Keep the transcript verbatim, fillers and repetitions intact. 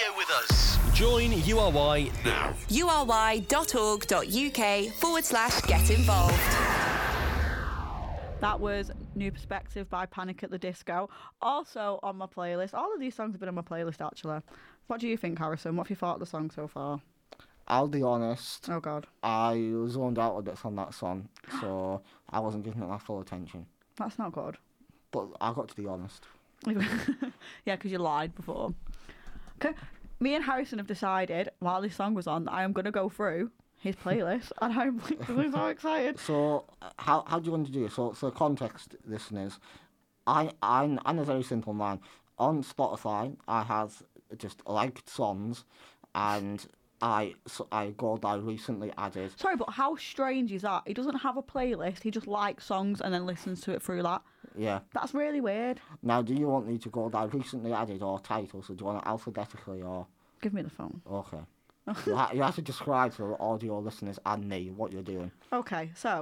radio with us. Join U R Y now. ury.org.uk forward slash get involved. That was New Perspective by Panic at the Disco. Also on my playlist. All of these songs have been on my playlist, actually. What do you think, Harrison? What have you thought of the song so far? I'll be honest. Oh, God. I zoned out a bit on that song, so I wasn't giving it my full attention. That's not good. But I got to be honest. Yeah, because you lied before. Okay. Me and Harrison have decided, while this song was on, that I am going to go through his playlist, and I'm literally so excited. So, uh, how how do you want to do it? So, for context, listeners, I I'm, I'm a very simple man. On Spotify, I have just liked songs, and I so I go I recently added. Sorry, but how strange is that? He doesn't have a playlist. He just likes songs and then listens to it through that. Yeah. That's really weird. Now, do you want me to go I recently added or title? So, do you want it alphabetically or? Give me the phone. Okay. you, ha- you have to describe to audio listeners and me what you're doing. Okay, so